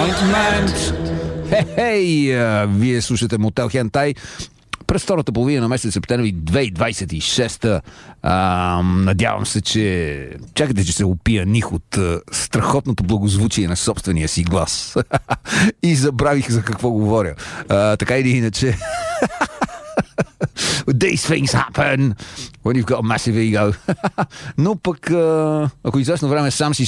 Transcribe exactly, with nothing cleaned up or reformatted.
Disappointment. Хей, вие слушате Мотел Хентай през втората половина на месец септември две хиляди двадесет и шеста. А, надявам се, че чакайте, че се опияних от а, страхотното благозвучие на собствения си глас. И забравих за какво говоря. А, така или иначе... These things happen when you've got a massive ego. Но пък, а, ако известно време сам си